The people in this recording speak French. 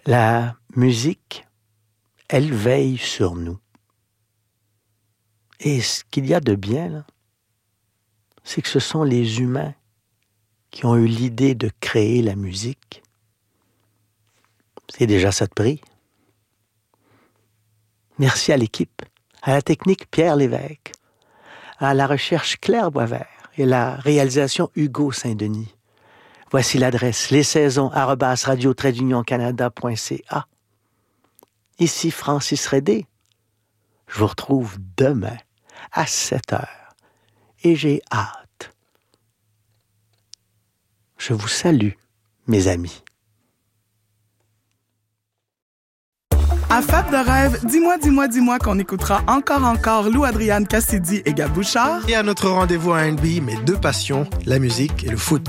La musique, elle veille sur nous. Et ce qu'il y a de bien, là, c'est que ce sont les humains qui ont eu l'idée de créer la musique. C'est déjà ça de prix. Merci à l'équipe, à la technique Pierre Lévesque, à la recherche Claire Boisvert et la réalisation Hugo Saint-Denis. Voici l'adresse lesaisons@radio-canada.ca. Ici Francis Redé. Je vous retrouve demain à 7h et j'ai hâte. Je vous salue, mes amis. À Fab de rêve, dis-moi qu'on écoutera encore Lou Adriane Cassidy et Gab Bouchard. Et à notre rendez-vous à NB, mes deux passions, la musique et le foot.